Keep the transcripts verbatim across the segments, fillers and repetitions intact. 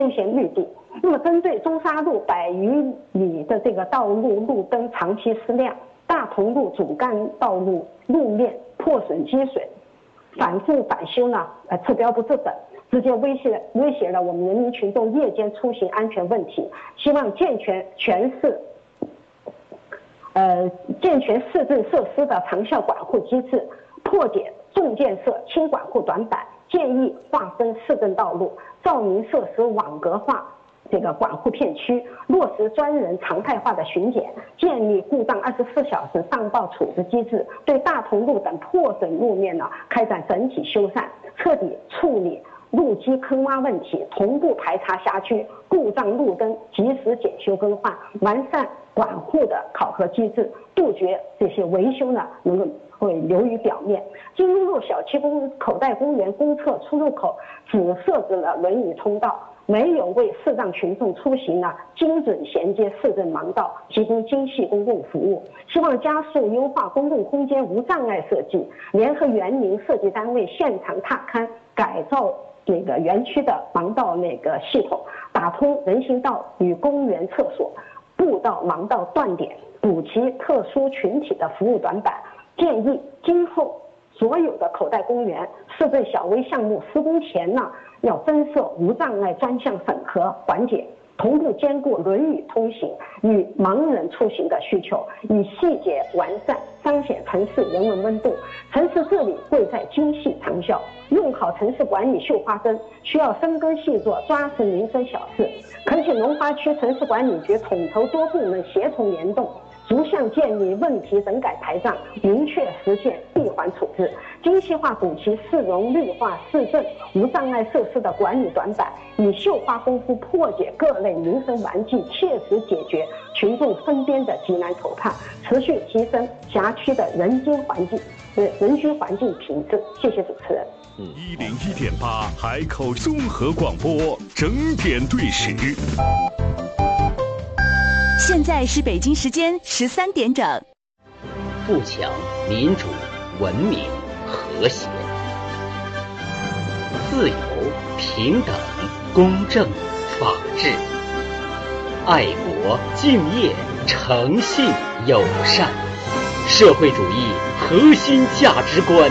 线绿地。那么针对中沙路百余里的这个道路路灯长期失亮，大同路主干道路路面破损积水，反复返修呢，呃，治标不治本，直接威胁威胁了我们人民群众夜间出行安全问题。希望健全全市，呃，健全市政设施的长效管护机制，破解重建设轻管护短板。建议划分市政道路照明设施网格化这个管护片区，落实专人常态化的巡检，建立故障二十四小时上报处置机制，对大同路等破损路面呢开展整体修缮，彻底处理路基坑洼问题，同步排查辖区故障路灯，及时检修更换，完善管护的考核机制，杜绝这些维修呢能够会流于表面。金庸路小区公口袋公园公厕出入口只设置了轮椅通道，没有为视障群众出行呢精准衔接市政盲道，提供精细公共服务。希望加速优化公共空间无障碍设计，联合园林设计单位现场踏勘改造这个园区的盲道那个系统，打通人行道与公园厕所、步道盲道断点，补齐特殊群体的服务短板。建议今后所有的口袋公园市政小微项目施工前呢，要增设无障碍专项审核环节，同步兼顾轮椅通行与盲人出行的需求，以细节完善彰显城市人文温度。城市治理贵在精细长效，用好城市管理绣花针，需要深耕细作，抓实民生小事。恳请龙华区城市管理局统筹多部门协同联动，逐项建立问题整改台账，明确实现闭环处置，精细化补齐市容绿化市政无障碍设施的管理短板，以绣花功夫破解各类民生顽疾，切实解决群众身边的急难愁盼，持续提升辖区的人均环境呃人均环境品质。谢谢主持人。 一零一点八海口综合广播整点对时。 现在是北京时间十三点整。 富强、民主、文明、和谐、自由、平等、公正、法治、爱国、敬业、诚信、友善，社会主义核心价值观。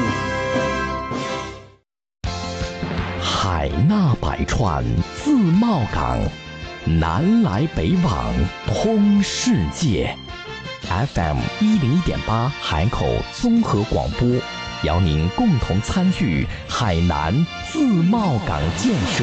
海纳百川，自贸港，南来北往，通世界。F M 一零一点八海口综合广播，邀您共同参与海南自贸港建设。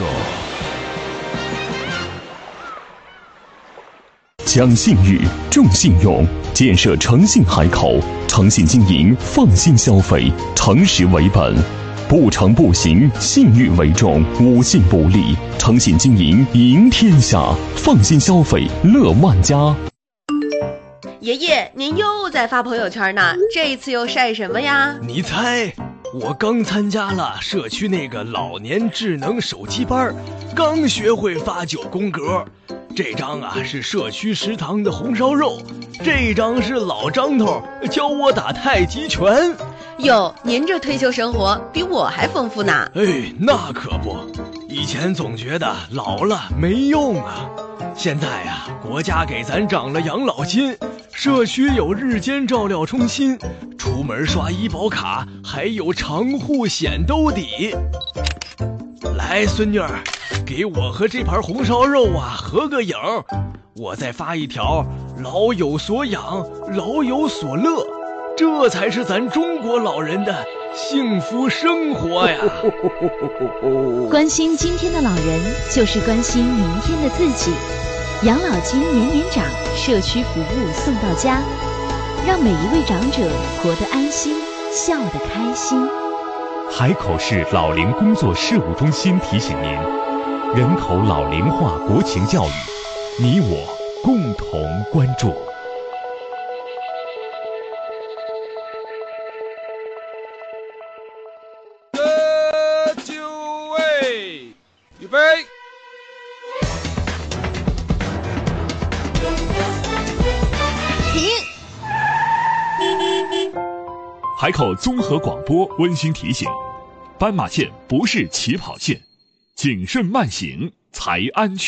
讲信誉，重信用，建设诚信海口，诚信经营，放心消费，诚实为本。不诚不行，信誉为重，无信不立，诚信经营赢天下，放心消费乐万家。 爷爷，您又在发朋友圈呢，这一次又晒什么呀？ 你猜，我刚参加了社区那个老年智能手机班，刚学会发九宫格。这张啊是社区食堂的红烧肉，这张是老张头教我打太极拳。 哟，您这退休生活比我还丰富呢。 哎，那可不，以前总觉得老了没用啊，现在呀，国家给咱涨了养老金，社区有日间照料中心，出门刷医保卡还有长户险兜底。来，孙女儿，给我和这盘红烧肉啊合个影，我再发一条老有所养，老有所乐，这才是咱中国老人的幸福生活呀。 关心今天的老人，就是关心明天的自己。养老金年年涨，社区服务送到家，让每一位长者活得安心，笑得开心。 海口市老龄工作事务中心提醒您，人口老龄化国情教育，你我共同关注。 喝酒位，预备。 海口综合广播温馨提醒：斑马线不是起跑线，谨慎慢行才安全。